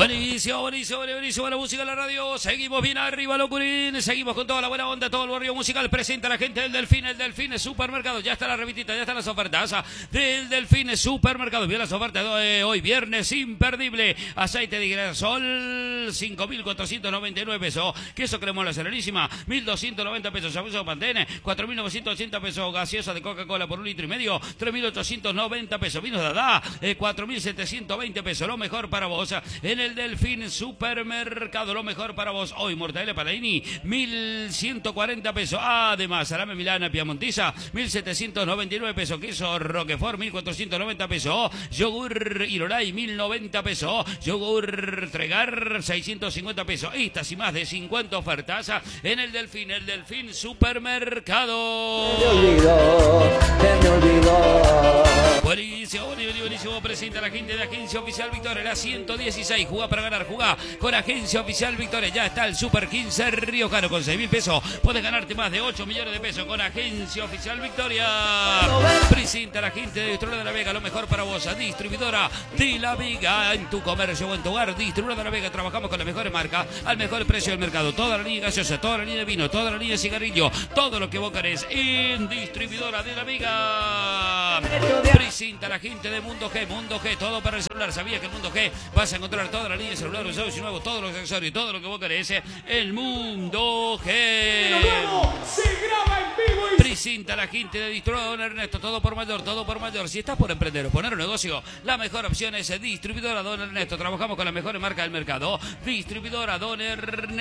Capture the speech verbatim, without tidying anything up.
Buenísimo, buenísimo, buenísimo la música en la radio. Seguimos bien arriba, locurín. Seguimos con toda la buena onda, todo el barrio musical. Presenta a la gente del Delfín, el Delfín Supermercado. Ya está la revistita, ya están las ofertas del Delfín Supermercado. Bien las ofertas de hoy, viernes imperdible. Aceite de girasol, cinco mil cuatrocientos noventa y nueve pesos. Queso cremola serenísima, mil doscientos noventa pesos. Abuso Pantene, cuatro mil novecientos ochenta pesos. Gaseosa de Coca-Cola por un litro y medio, tres mil ochocientos noventa pesos. Vinos Dada, eh, cuatro mil setecientos veinte pesos. Lo mejor para vos en el Delfín Supermercado, lo mejor para vos. Hoy, mortadela Paladini, mil ciento cuarenta pesos. Además, salame Milana Piamontesa, mil setecientos noventa y nueve pesos. Queso Roquefort, mil cuatrocientos noventa pesos. Yogur Iroray, mil noventa pesos. Yogur Tregar, seiscientos cincuenta pesos. Estas y más de cincuenta ofertas en el Delfín, el Delfín Supermercado. Se me olvidó, se me olvidó. Buenísimo, buenísimo, buenísimo. Presenta la gente de Agencia Oficial Victoria, la ciento dieciséis. Jugá para ganar, jugá con Agencia Oficial Victoria. Ya está el Super quince Río Caro con seis mil pesos. Puedes ganarte más de ocho millones de pesos con Agencia Oficial Victoria. Presenta la gente de Distribuidora de la Vega, lo mejor para vos. Distribuidora de la Vega, en tu comercio o en tu hogar. Distribuidora de la Vega, trabajamos con las mejores marcas al mejor precio del mercado. Toda la línea gaseosa, toda la línea de vino, toda la línea de cigarrillo, todo lo que vos querés en Distribuidora de la Vega. Presenta la gente de Mundo G, Mundo G, todo para el celular. ¿Sabías que en Mundo G vas a encontrar toda la línea de celular usados y nuevos, todos los accesorios, todo lo que vos querés? El Mundo G. Se graba en vivo y Presenta la gente de Distribuidora Don Ernesto, todo por mayor, todo por mayor. Si estás por emprender o poner un negocio, la mejor opción es Distribuidora Don Ernesto. Trabajamos con las mejores marcas del mercado. Distribuidora Don Ernesto.